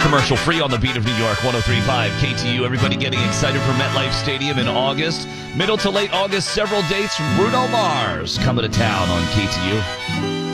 Commercial free on the beat of New York, 103.5 KTU. Everybody getting excited for MetLife Stadium in August. Middle to late August, several dates from Bruno Mars coming to town on KTU.